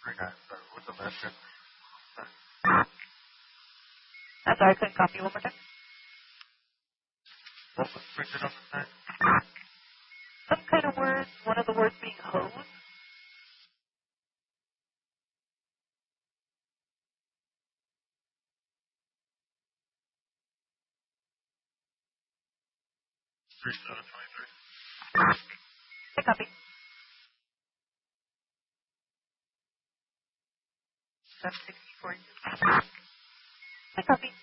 What's the last shift? I'm sorry, I couldn't copy you one more time. What was printed on the side? Some kind of words, one of the words being hose. I copy. 764. I copy.